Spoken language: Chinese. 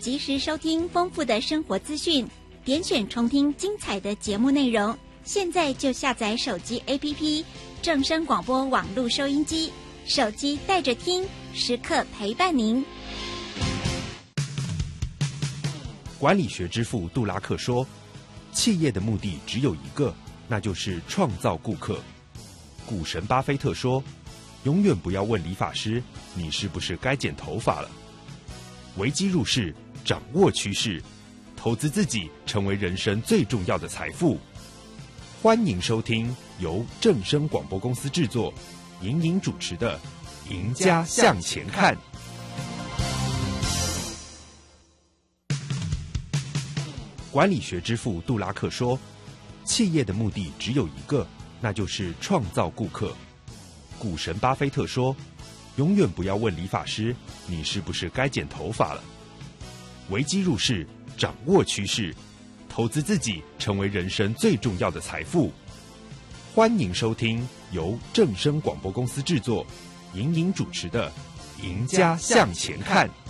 及时收听丰富的生活资讯，点选重听精彩的节目内容。现在就下载手机 APP 正声广播网络收音机，手机带着听，时刻陪伴您。 管理学之父杜拉克说，企业的目的只有一个，那就是创造顾客。股神巴菲特说，永远不要问理发师你是不是该剪头发了。危机入市，掌握趋势，投资自己成为人生最重要的财富。欢迎收听由正声广播公司制作，莹莹主持的《赢家向前看》。管理学之父杜拉克说，企业的目的只有一个，那就是创造顾客。股神巴菲特说，永远不要问理发师你是不是该剪头发了。危机入市，掌握趋势，投资自己成为人生最重要的财富。欢迎收听由正声广播公司制作，莹莹主持的《赢家向前看》。